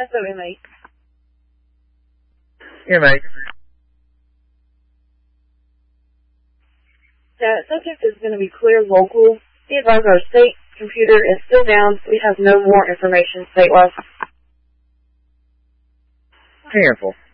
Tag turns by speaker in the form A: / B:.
A: SOM8.
B: M8.
A: Subject is going to be clear local. Be advised our state computer is still down. We have no more information state-wise.
B: Careful.